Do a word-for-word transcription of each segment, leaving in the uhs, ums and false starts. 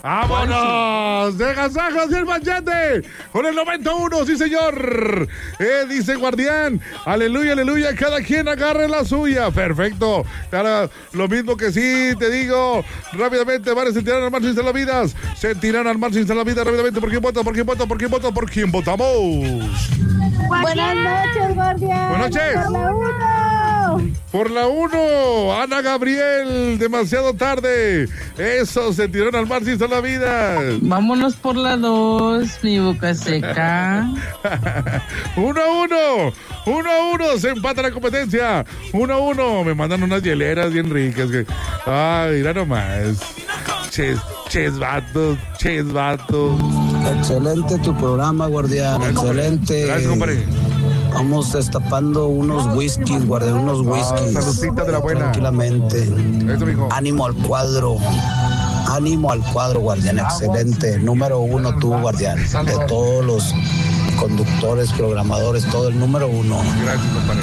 ¡Vámonos! ¡De gasajos y el machete! Con el noventa y uno, sí señor. Eh, dice Guardián. Aleluya, aleluya. Cada quien agarre la suya. Perfecto. Ahora, lo mismo que sí, te digo. Rápidamente, vale, se tirarán al mar sin salvavidas. Se tirarán al mar sin salvavidas rápidamente. ¿Por quién vota? ¿Por quién vota? ¿Por quién vota? ¿Por quién votamos? Buenas noches, Guardián. Buenas noches. Por la uno. Por la uno, Ana Gabriel, demasiado tarde. Eso, se tiraron al mar sin salvavidas. Vámonos por la dos, mi boca seca. Uno a uno, uno a uno, se empata la competencia. Uno a uno, me mandan unas hieleras bien ricas. Que... Ay, mira nomás. Ches, ches vatos, ches vatos. Excelente tu programa, Guardián. Gracias, Excelente. Gracias, compadre. Vamos destapando unos whiskies, Guardián, unos whiskies. Ah, saludcita de la buena. Tranquilamente. Eso, mijo. Ánimo al cuadro. Ánimo al cuadro, Guardián. Excelente. Número uno tú, Guardián. De todos los conductores, programadores, todo el número uno. Gracias, compadre.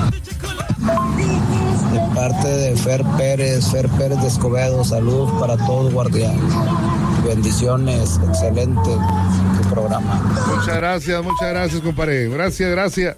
De parte de Fer Pérez, Fer Pérez de Escobedo. Saludos para todos, Guardián. Bendiciones. Excelente tu programa. Muchas gracias, muchas gracias, compadre. Gracias, gracias.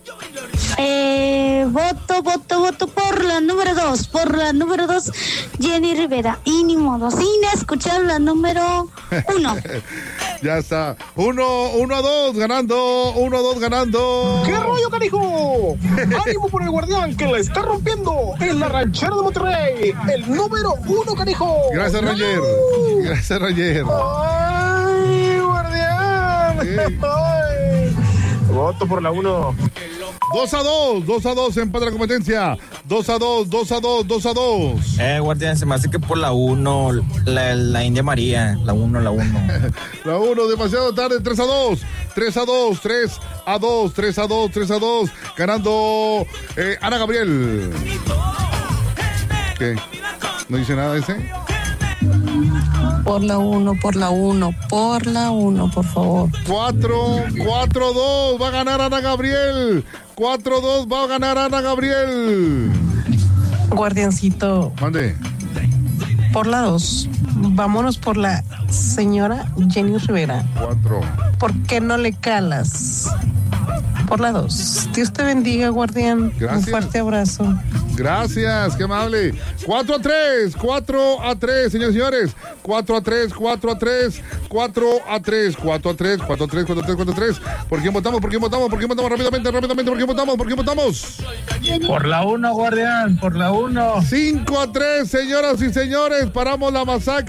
Eh, voto, voto, voto por la número dos. Por la número dos, Jenny Rivera. Y ni modo, sin escuchar la número uno. Ya está. Uno, uno a dos, ganando. Uno a dos, ganando. ¿Qué rollo, canijo? Ánimo por el Guardián, que la está rompiendo en la ranchera de Monterrey. El número uno, canijo. Gracias, Roger. Gracias, Roger. ¡Ay, Guardián! Sí. Ay. Voto por la uno. Dos a dos, dos a dos, empate la competencia. Dos a dos, dos a dos, dos a dos. Eh, Guardián, se me hace que por la uno, la, la India María, la uno, la uno. La uno, demasiado tarde, tres a dos. Tres a dos, tres a dos, tres a dos, tres a dos. Ganando eh, Ana Gabriel. ¿Qué? ¿No dice nada ese? Por la uno, por la uno, por la uno, por favor. Cuatro, cuatro, dos, va a ganar Ana Gabriel. Cuatro, dos, va a ganar Ana Gabriel. Guardiancito, Mande. por la dos. Vámonos por la señora Jenny Rivera. Cuatro. ¿Por qué no le calas? Por la dos. Dios te bendiga, Guardián. Gracias. Un fuerte abrazo. Gracias, qué amable. Cuatro a tres, cuatro a tres, señores y señores. Cuatro a tres, cuatro a tres, cuatro a tres, cuatro a tres, cuatro a tres, cuatro a tres, cuatro a tres. ¿Por quién votamos? ¿Por quién votamos? ¿Por quién votamos? Rápidamente, rápidamente, ¿por quién votamos? ¿Por quién votamos? Por la uno, Guardián, por la uno. Cinco a tres, señoras y señores, paramos la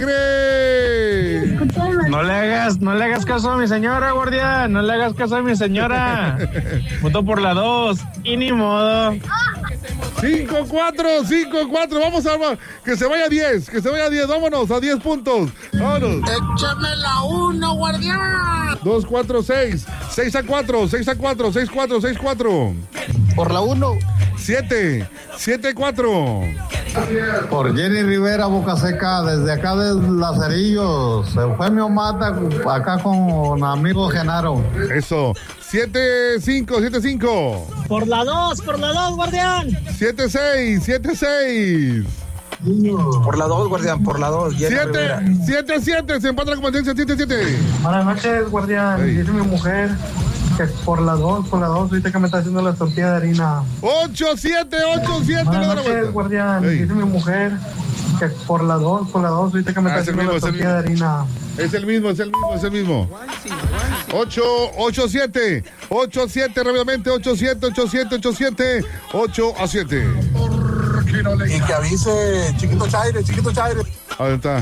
masacre. No le hagas, no le hagas caso a mi señora, Guardián. No le hagas caso a mi señora. Voto por la dos. Y ni modo. Cinco cuatro, cinco cuatro, vamos a que se vaya a diez, que se vaya a diez, vámonos a diez puntos. Vámonos. Échame la uno, Guardián. Dos, cuatro, seis, seis a cuatro, seis a cuatro, seis, cuatro, seis, cuatro. Por la uno. Siete, siete, cuatro. Por Jenny Rivera, Boca Seca, desde acá de Lazarillos. Eufemio Mata, acá con amigo Genaro. Eso. Siete, cinco, siete, cinco. Por la dos, por la dos, Guardián. Siete, seis, siete, seis. Por la dos, Guardián, por la dos. Siete, siete, siete, se empata la competencia, siete, siete. Buenas noches, Guardián. Hey. Dice mi mujer que por la dos, por la dos, ahorita que me está haciendo la tortilla de harina. Ocho, siete, ocho, siete. Buenas noches, Guardián. Hey. Dice mi mujer que por la dos, por la dos, ahorita que me Ah, está es el haciendo mismo, la es el tortilla de harina. Es el mismo, es el mismo, es el mismo. Ocho, ocho, siete. Ocho, siete, rápidamente. Ocho, siete, ocho, siete, ocho, siete. Ocho a siete. Y que avise Chiquito Chaire, Chiquito Chaire. Ahí está.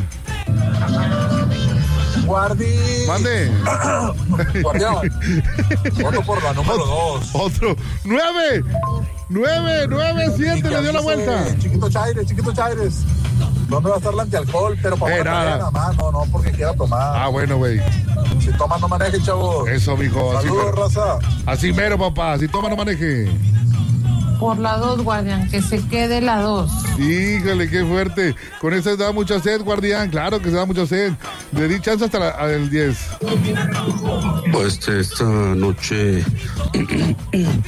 Guardi. Mande. Guardián. Voto por la número dos. Otro. Nueve. Nueve, nueve, siete. Le dio la vuelta. Chiquito Chaire, Chiquito Chaires. ¿Dónde va a estar el antialcohol? Pero para Eh, nada. nada más, no, no, porque quiera tomar. Ah, bueno, güey. Si toma, no maneje, chavo. Eso, mijo. Así Saludos, mero. raza. Así mero, papá. Si toma, no maneje. Por la dos, Guardián, que se quede la dos. Híjole, qué fuerte. Con eso se da mucha sed, Guardián. Claro que se da mucha sed. Le di chance hasta la- el diez. Pues esta noche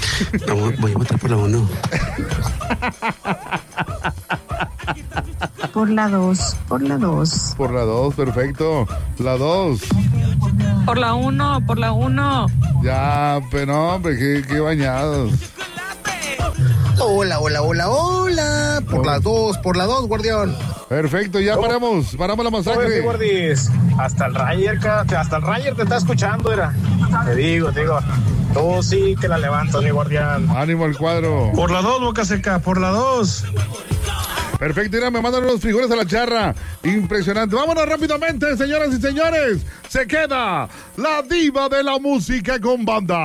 no, voy a votar por la uno. por la dos, por la dos. Por la dos, perfecto. La dos. Por la uno, por la uno. Ya, pero hombre, qué, qué bañados. Hola, hola, hola, hola. Por Hola. las dos, por la dos, guardián. Perfecto, ya paramos, paramos la Oye, masacre. Guardis, hasta el Rayer, ca- hasta el Rayer te está escuchando, era. Te digo, te digo. Tú sí que la levantas, mi guardián. Ánimo al cuadro. Por la dos, Boca Seca, por la dos. Perfecto, mira, me mandan los frijoles a la charra. Impresionante. Vámonos rápidamente, señoras y señores. Se queda la diva de la música con banda.